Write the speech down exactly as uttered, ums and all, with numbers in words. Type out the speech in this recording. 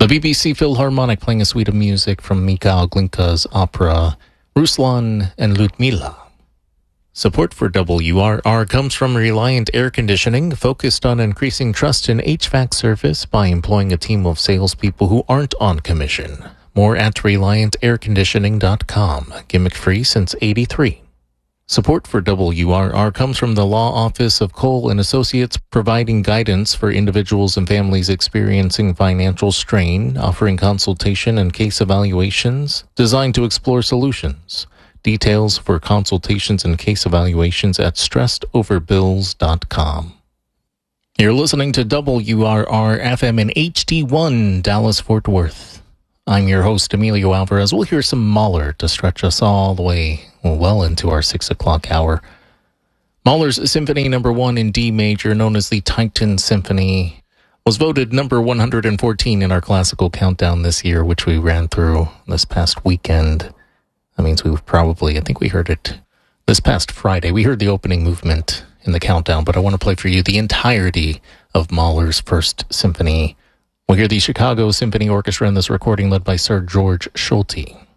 B B C Philharmonic playing a suite of music from Mikhail Glinka's opera Ruslan and Ludmila. Support for W R R comes from Reliant Air Conditioning, focused on increasing trust in H V A C service by employing a team of salespeople who aren't on commission. More at reliant air conditioning dot com. Gimmick-free since eighty-three. Support for W R R comes from the Law Office of Cole and Associates, providing guidance for individuals and families experiencing financial strain, offering consultation and case evaluations designed to explore solutions. Details for consultations and case evaluations at stressed over bills dot com. You're listening to W R R F M in H D one, Dallas-Fort Worth. I'm your host, Emilio Alvarez. We'll hear some Mahler to stretch us all the way well into our six o'clock hour. Mahler's Symphony Number One in D major, known as the Titan Symphony, was voted number one hundred fourteen in our classical countdown this year, which we ran through this past weekend. That means we've probably, I think we heard it this past Friday. We heard the opening movement in the countdown, but I want to play for you the entirety of Mahler's First Symphony. We'll hear the Chicago Symphony Orchestra in this recording led by Sir George Solti.